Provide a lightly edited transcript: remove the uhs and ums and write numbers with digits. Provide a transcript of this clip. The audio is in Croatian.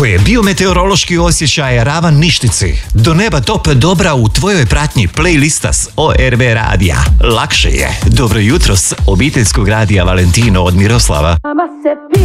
Ako je biometeorološki osjećaj ravan ništici, do neba top dobra u tvojoj pratnji playlista s ORB radija. Lakše je. Dobro jutro s obiteljskog radija Valentino od Miroslava.